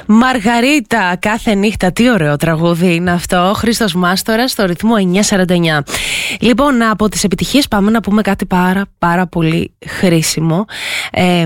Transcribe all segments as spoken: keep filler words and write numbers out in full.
Μαργαρίτα, κάθε νύχτα. Τι ωραίο τραγούδι είναι αυτό. Χρήστος Μάστορας στο ρυθμό εννιά σαράντα εννιά. Λοιπόν, από τις επιτυχίες πάμε να πούμε κάτι πάρα πάρα πολύ χρήσιμο ε,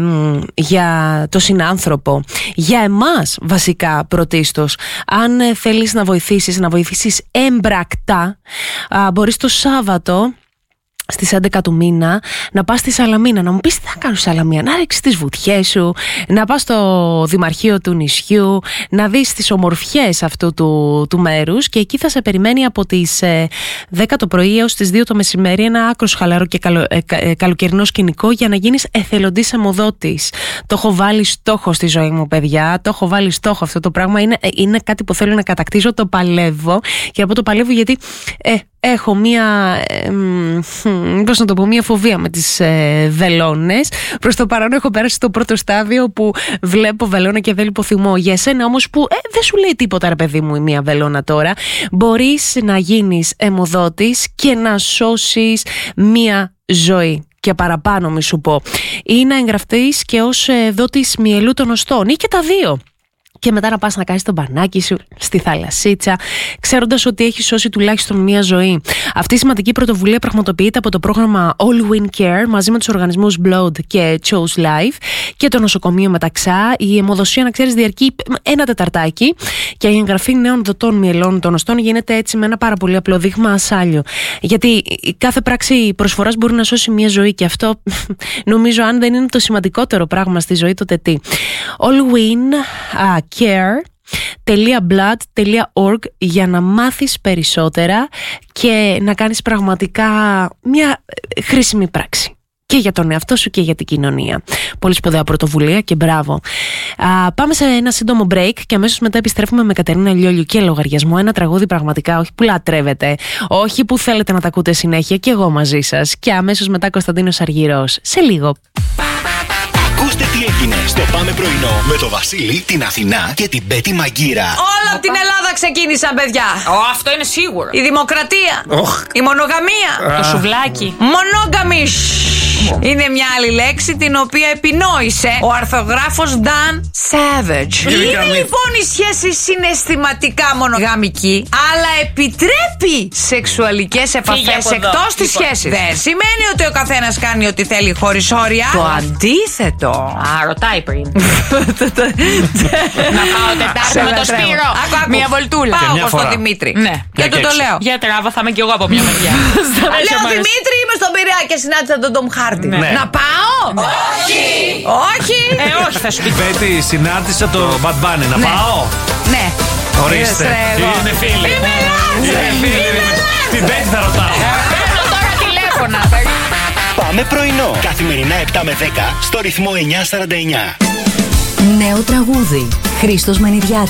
για το συνάνθρωπο. Για εμάς βασικά πρωτίστως. Αν ε, θέλεις να βοηθήσεις, να βοηθήσεις έμπρακτα, α, μπορείς το Σάββατο στις έντεκα του μήνα να πας στη Σαλαμίνα. Να μου πεις τι θα κάνεις στη Σαλαμίνα. Να ρίξεις τις βουτιές σου, να πας στο Δημαρχείο του νησιού, να δεις τις ομορφιές αυτού του, του μέρους, και εκεί θα σε περιμένει από τις ε, δέκα το πρωί έως τις δύο το μεσημέρι ένα άκρος χαλαρό και καλο, ε, ε, καλοκαιρινό σκηνικό για να γίνεις εθελοντής αιμοδότης. Το έχω βάλει στόχο στη ζωή μου, παιδιά. Το έχω βάλει στόχο αυτό το πράγμα. Είναι, είναι κάτι που θέλω να κατακτήσω. Το παλεύω. Και από το παλεύω γιατί ε, έχω μία, ε, πώς να το πω, μία φοβία με τις ε, βελόνες. Προς το παρόν έχω πέρασει το πρώτο στάδιο που βλέπω βελόνα και δεν λιποθυμώ. Για εσένα όμως που ε, δεν σου λέει τίποτα, ρε παιδί μου, η μία βελόνα τώρα, μπορείς να γίνεις αιμοδότης και να σώσεις μία ζωή. Και παραπάνω, μη σου πω. Ή να εγγραφτείς και ως ε, δότης μυελού των οστών, ή και τα δύο. Και μετά να πας να κάνεις το μπανάκι σου στη θαλασσίτσα, ξέροντας ότι έχεις σώσει τουλάχιστον μία ζωή. Αυτή η σημαντική πρωτοβουλία πραγματοποιείται από το πρόγραμμα All Win Care μαζί με τους οργανισμούς Blood και Chose Life και το νοσοκομείο Μεταξά. Η αιμοδοσία, να ξέρεις, διαρκεί ένα τεταρτάκι και η εγγραφή νέων δοτών μυελών των οστών γίνεται έτσι με ένα πάρα πολύ απλό δείγμα ασάλιο. Γιατί κάθε πράξη προσφοράς μπορεί να σώσει μία ζωή, και αυτό νομίζω, αν δεν είναι το σημαντικότερο πράγμα στη ζωή, τότε τι. All Win care τελεία blood τελεία org για να μάθεις περισσότερα και να κάνεις πραγματικά μια χρήσιμη πράξη και για τον εαυτό σου και για την κοινωνία. Πολύ σπουδαία πρωτοβουλία και μπράβο. Α, πάμε σε ένα σύντομο break και αμέσως μετά επιστρέφουμε με Κατερίνα Λιόλιου και Λογαριασμό. Ένα τραγούδι πραγματικά όχι που λατρεύετε, όχι που θέλετε να τα ακούτε συνέχεια, και εγώ μαζί σας. Και αμέσως μετά Κωνσταντίνος Αργυρός. Σε λίγο. Ακούστε τι έγινε στο Πάμε Πρωινό με το Βασίλη, την Αθηνά και την Πέτη Μαγκύρα. Όλα από την Ελλάδα ξεκίνησαν, παιδιά. Ω, αυτό είναι σίγουρο. Η δημοκρατία. Oh. Η μονογαμία. Το σουβλάκι. Μονόγαμις. Είναι μια άλλη λέξη την οποία επινόησε ο αρθογράφος Dan Savage. Είναι λοιπόν η σχέση συναισθηματικά μονογαμική, αλλά επιτρέπει σεξουαλικές επαφές εκτός της σχέσης. Δεν σημαίνει ότι ο καθένας κάνει ό,τι θέλει χωρίς όρια. Το αντίθετο. Α, ρωτάει πριν. Να πάω Τετάρτη με το Σπύρο. Μια βολτούλα. Πάω εγώ στον Δημήτρη. Ναι. Για το το λέω. Για τράβα, θα είμαι κι εγώ από μια μεριά. Λέω Δημήτρη, είμαι στον Πειραιά και συνάντησα τον Τομ Χάρντι. Να πάω? Όχι! Όχι! Ε, όχι, θα σου πει. Πέτη, συνάντησα το Bad Bunny. Να πάω? Ναι. Ορίστε. Είναι φίλοι. Είναι φίλοι. Την Πέτη θα ρωτάω. Παίρνω τώρα τηλέφωνα. Πάμε Πρωινό. Καθημερινά επτά με δέκα στο ρυθμό εννιά σαράντα εννιά. Νέο τραγούδι. Χρήστος Μενιδιάτης.